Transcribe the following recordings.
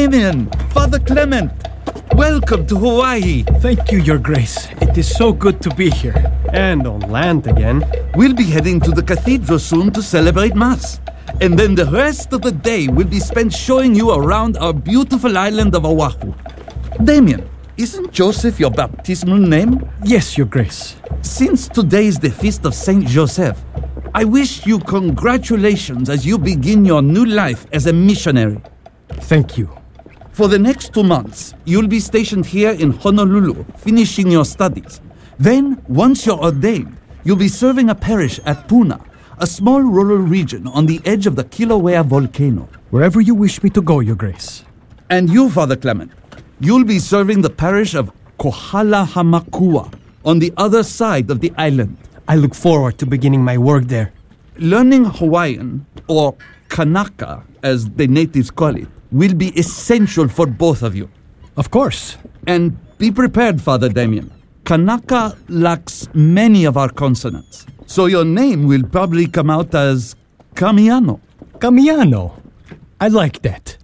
Damien, Father Clement, welcome to Hawaii. Thank you, Your Grace. It is so good to be here. And on land again. We'll be heading to the cathedral soon to celebrate Mass. And then the rest of the day will be spent showing you around our beautiful island of Oahu. Damien, isn't Joseph your baptismal name? Yes, Your Grace. Since today is the feast of Saint Joseph, I wish you congratulations as you begin your new life as a missionary. Thank you. For the next 2 months, you'll be stationed here in Honolulu, finishing your studies. Then, once you're ordained, you'll be serving a parish at Puna, a small rural region on the edge of the Kilauea volcano. Wherever you wish me to go, Your Grace. And you, Father Clement, you'll be serving the parish of Kohala Hamakua on the other side of the island. I look forward to beginning my work there. Learning Hawaiian, or Kanaka, as the natives call it, will be essential for both of you. Of course. And be prepared, Father Damien. Kanaka lacks many of our consonants, so your name will probably come out as Kamiano. Kamiano. I like that.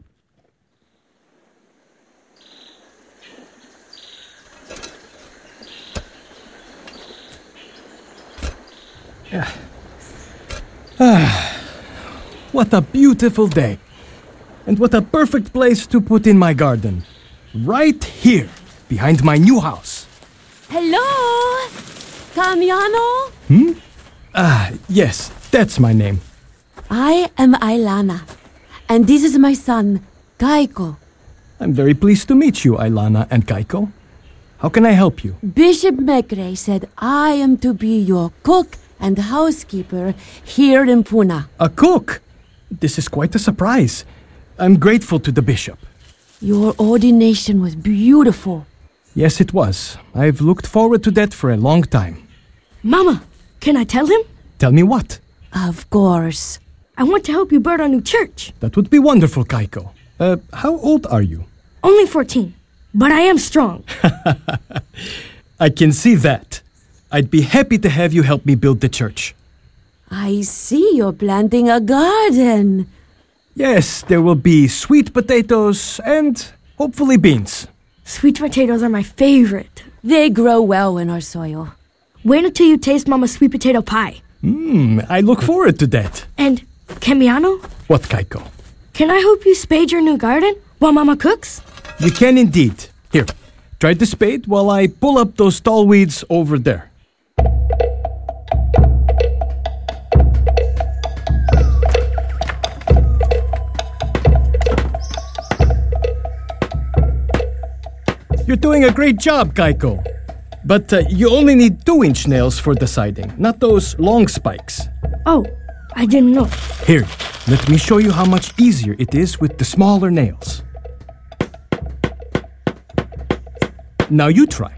What a beautiful day. And what a perfect place to put in my garden. Right here, behind my new house. Hello? Kamiano? Yes, that's my name. I am Ailana, and this is my son, Kaiko. I'm very pleased to meet you, Ailana and Kaiko. How can I help you? Bishop Megre said I am to be your cook and housekeeper here in Puna. A cook? This is quite a surprise. I'm grateful to the bishop. Your ordination was beautiful. Yes, it was. I've looked forward to that for a long time. Mama, can I tell him? Tell me what? Of course. I want to help you build our new church. That would be wonderful, Kaiko. How old are you? Only 14, but I am strong. I can see that. I'd be happy to have you help me build the church. I see you're planting a garden. Yes, there will be sweet potatoes and hopefully beans. Sweet potatoes are my favorite. They grow well in our soil. Wait until you taste Mama's sweet potato pie. I look forward to that. And, Kamiano, What, Kaiko? can I help you spade your new garden while Mama cooks? You can indeed. Here, try the spade while I pull up those tall weeds over there. You're doing a great job, Kaiko. But you only need 2-inch nails for the siding, not those long spikes. Oh, I didn't know. Here, let me show you how much easier it is with the smaller nails. Now you try.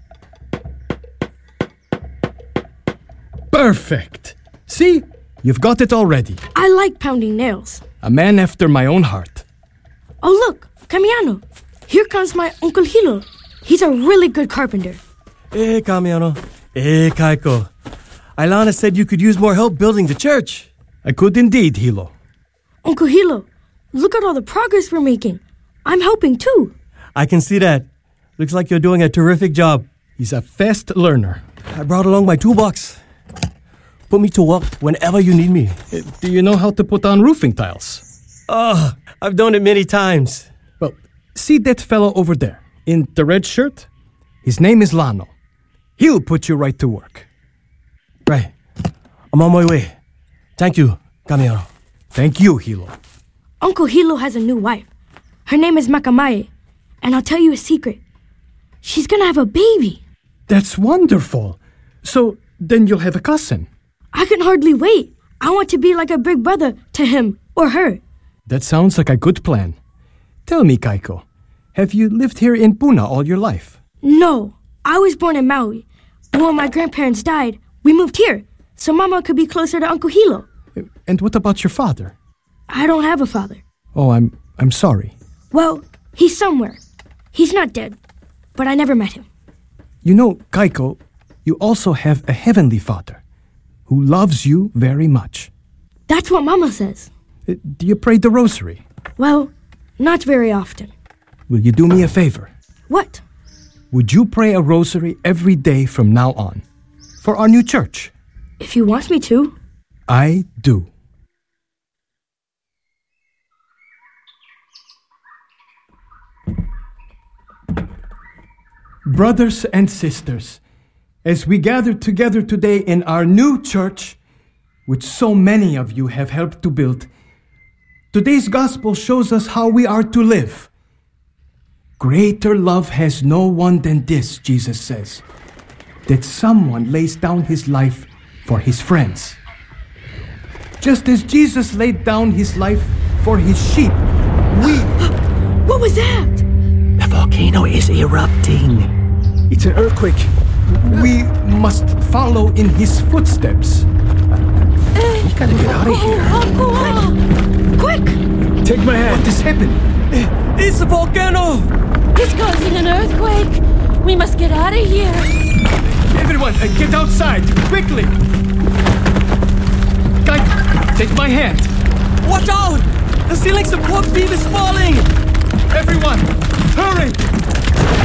Perfect! See? You've got it already. I like pounding nails. A man after my own heart. Oh, look, Kamiano. Here comes my Uncle Hilo. He's a really good carpenter. Hey, Kamiano. Hey, Kaiko. Ailana said you could use more help building the church. I could indeed, Hilo. Uncle Hilo, look at all the progress we're making. I'm helping too. I can see that. Looks like you're doing a terrific job. He's a fast learner. I brought along my toolbox. Put me to work whenever you need me. Do you know how to put on roofing tiles? Oh, I've done it many times. Well, see that fellow over there in the red shirt? His name is Lano. He'll put you right to work. Right. I'm on my way. Thank you, Kamiano. Thank you, Hilo. Uncle Hilo has a new wife. Her name is Makamae. And I'll tell you a secret. She's gonna have a baby. That's wonderful. So then you'll have a cousin. I can hardly wait. I want to be like a big brother to him or her. That sounds like a good plan. Tell me, Kaiko, have you lived here in Puna all your life? No, I was born in Maui. But when my grandparents died, we moved here, so Mama could be closer to Uncle Hilo. And what about your father? I don't have a father. Oh, I'm sorry. Well, he's somewhere. He's not dead, but I never met him. You know, Kaiko, you also have a heavenly father who loves you very much. That's what Mama says. Do you pray the rosary? Well, Not very often. Will you do me a favor? What? Would you pray a rosary every day from now on? For our new church? If you want me to. I do. Brothers and sisters, as we gather together today in our new church, which so many of you have helped to build, today's gospel shows us how we are to live. Greater love has no one than this, Jesus says, that someone lays down his life for his friends. Just as Jesus laid down his life for his sheep, What was that? The volcano is erupting. it's an earthquake. We must follow in his footsteps. We gotta get out of here. Quick! Take my hand. What is happening? It's a volcano! It's causing an earthquake. We must get out of here. Everyone, get outside, quickly! Guys, take my hand. Watch out! The ceiling support beam is falling! Everyone, hurry!